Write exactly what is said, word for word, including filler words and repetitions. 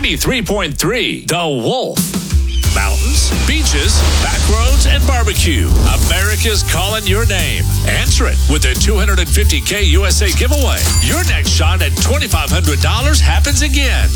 ninety-three point three The Wolf. Mountains, beaches, back roads, and barbecue. America's calling your name. Answer it with the two hundred fifty K U S A giveaway. Your next shot at twenty-five hundred dollars happens again.